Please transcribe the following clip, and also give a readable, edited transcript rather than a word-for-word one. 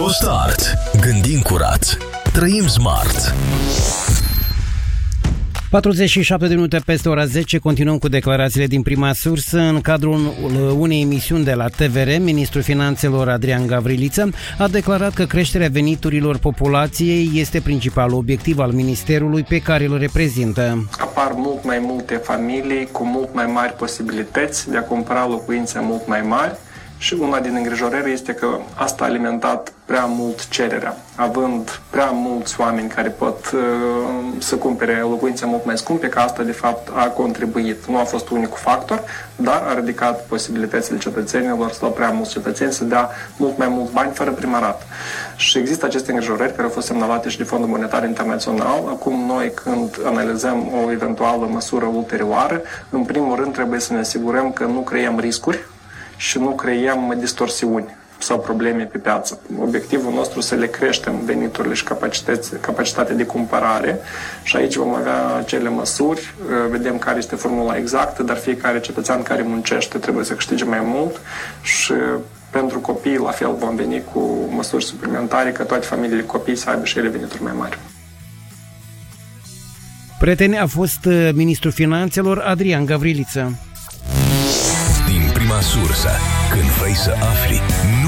EcoStart. Gândim curat. Trăim smart. 47 de minute peste ora 10, continuăm cu declarațiile din prima sursă. În cadrul unei emisiuni de la TVR, ministrul finanțelor Adrian Gavriliță a declarat că creșterea veniturilor populației este principalul obiectiv al ministerului pe care îl reprezintă. Apar mult mai multe familii cu mult mai mari posibilități de a cumpăra locuințe mult mai mari. Și una din îngrijorări este că asta a alimentat prea mult cererea, având prea mulți oameni care pot să cumpere locuințe mult mai scumpe, că asta de fapt a contribuit. Nu a fost unicul factor, dar a ridicat posibilitățile cetățenilor sau prea mulți cetățeni să dea mult mai mulți bani fără prima rată. Și există aceste îngrijorări care au fost semnalate și de Fondul Monetar Internațional. Acum noi, când analizăm o eventuală măsură ulterioară, în primul rând trebuie să ne asigurăm că nu creăm riscuri și nu creăm distorsiuni sau probleme pe piață. Obiectivul nostru să le creștem veniturile și capacitatea de cumpărare și aici vom avea acele măsuri, vedem care este formula exactă, dar fiecare cetățean care muncește trebuie să câștige mai mult și pentru copii la fel vom veni cu măsuri suplimentare ca toate familiile copii să aibă și ele venituri mai mari. Prieteni, a fost ministrul finanțelor Adrian Gavriliță. Din prima sursă, când vrei să afli, nu